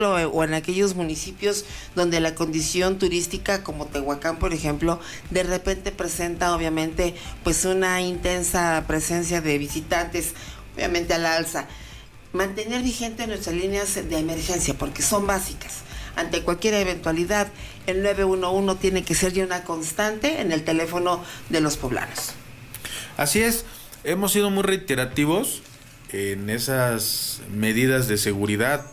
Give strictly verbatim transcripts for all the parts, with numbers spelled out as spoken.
o en aquellos municipios donde la condición turística como Tehuacán, por ejemplo, de repente presenta obviamente pues una intensa presencia de visitantes, obviamente a la alza. Mantener vigente nuestras líneas de emergencia porque son básicas. Ante cualquier eventualidad, el nueve uno uno tiene que ser ya una constante en el teléfono de los poblanos. Así es, hemos sido muy reiterativos en esas medidas de seguridad.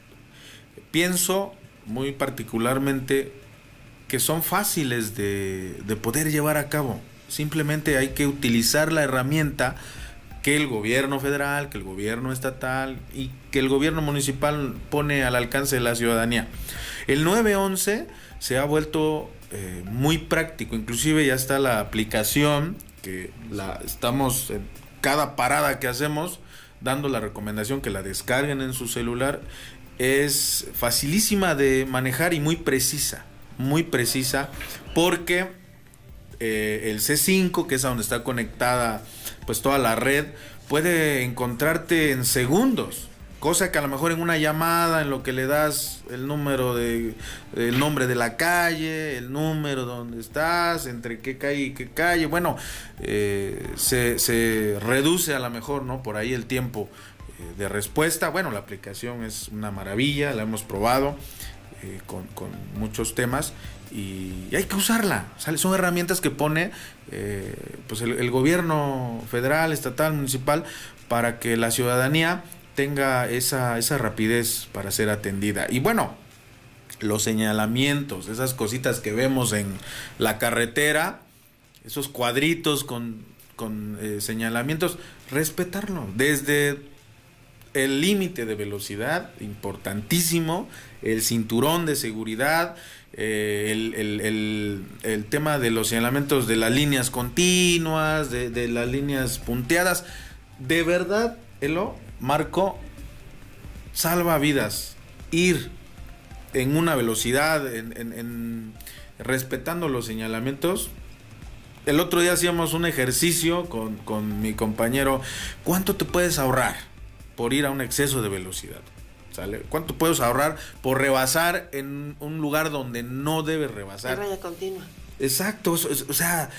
Pienso muy particularmente que son fáciles de, de poder llevar a cabo. Simplemente hay que utilizar la herramienta que el gobierno federal, que el gobierno estatal y que el gobierno municipal pone al alcance de la ciudadanía. El nueve once se ha vuelto eh, muy práctico, inclusive ya está la aplicación que la estamos en cada parada que hacemos dando la recomendación que la descarguen en su celular. Es facilísima de manejar y muy precisa, muy precisa, porque eh, el C cinco, que es a donde está conectada pues toda la red, puede encontrarte en segundos, cosa que a lo mejor en una llamada, en lo que le das el número de, el nombre de la calle, el número donde estás, entre qué calle y qué calle, bueno, eh, se, se reduce a lo mejor, ¿no? Por ahí el tiempo de respuesta. Bueno, la aplicación es una maravilla, la hemos probado eh, con, con muchos temas y, y hay que usarla. Son herramientas que pone eh, pues el, el gobierno federal, estatal, municipal, para que la ciudadanía tenga esa, esa rapidez para ser atendida. Y bueno, los señalamientos, esas cositas que vemos en la carretera, esos cuadritos con, con eh, señalamientos, respetarlo desde el límite de velocidad, importantísimo, el cinturón de seguridad, eh, el, el, el, el tema de los señalamientos de las líneas continuas, de, de las líneas punteadas. De verdad, Elo, Marco, salva vidas. Ir en una velocidad, en, en, en, respetando los señalamientos. El otro día hacíamos un ejercicio con, con mi compañero. ¿Cuánto te puedes ahorrar por ir a un exceso de velocidad? ¿Sale? ¿Cuánto puedes ahorrar por rebasar en un lugar donde no debes rebasar? La raya continua. Exacto, o sea,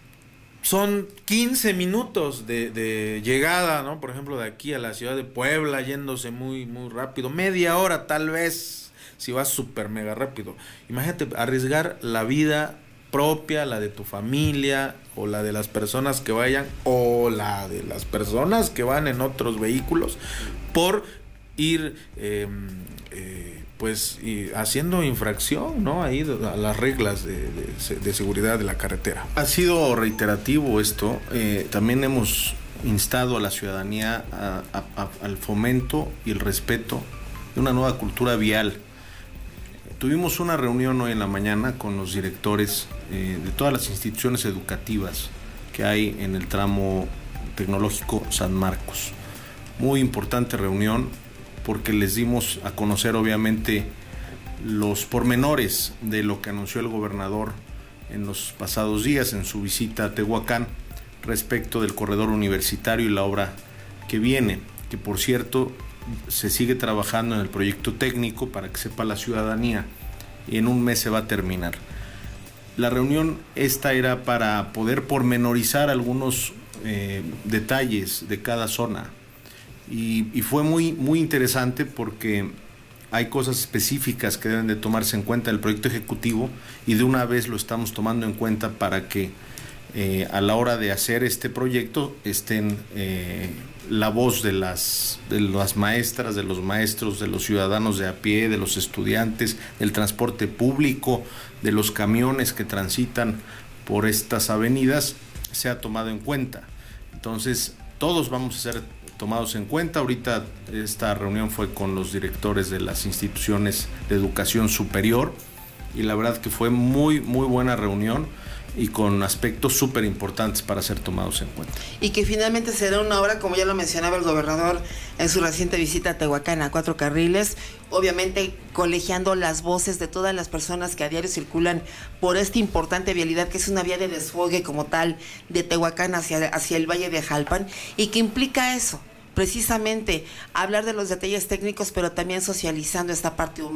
son quince minutos de, de llegada, ¿no? Por ejemplo, de aquí a la ciudad de Puebla, yéndose muy, muy rápido, media hora tal vez, si vas súper mega rápido. Imagínate arriesgar la vida propia, la de tu familia, o la de las personas que vayan, o la de las personas que van en otros vehículos, por ir eh, eh, pues y haciendo infracción, ¿no? Ahí a las reglas de, de, de seguridad de la carretera. Ha sido reiterativo esto. Eh, también hemos instado a la ciudadanía a, a, a, al fomento y el respeto de una nueva cultura vial. Tuvimos una reunión hoy en la mañana con los directores eh, de todas las instituciones educativas que hay en el tramo tecnológico San Marcos. Muy importante reunión porque les dimos a conocer obviamente los pormenores de lo que anunció el gobernador en los pasados días en su visita a Tehuacán respecto del corredor universitario y la obra que viene, que por cierto se sigue trabajando en el proyecto técnico para que sepa la ciudadanía y en un mes se va a terminar. La reunión esta era para poder pormenorizar algunos eh, detalles de cada zona y, y fue muy, muy interesante porque hay cosas específicas que deben de tomarse en cuenta en el proyecto ejecutivo y de una vez lo estamos tomando en cuenta para que eh, a la hora de hacer este proyecto estén eh, la voz de las, de las maestras, de los maestros, de los ciudadanos de a pie, de los estudiantes, del transporte público, de los camiones que transitan por estas avenidas, se ha tomado en cuenta. Entonces, todos vamos a ser tomados en cuenta. Ahorita esta reunión fue con los directores de las instituciones de educación superior y la verdad que fue muy, muy buena reunión y con aspectos súper importantes para ser tomados en cuenta. Y que finalmente será una obra, como ya lo mencionaba el gobernador en su reciente visita a Tehuacán, a cuatro carriles, obviamente colegiando las voces de todas las personas que a diario circulan por esta importante vialidad, que es una vía de desfogue como tal de Tehuacán hacia, hacia el Valle de Jalpan, y que implica eso, precisamente hablar de los detalles técnicos, pero también socializando esta parte humana.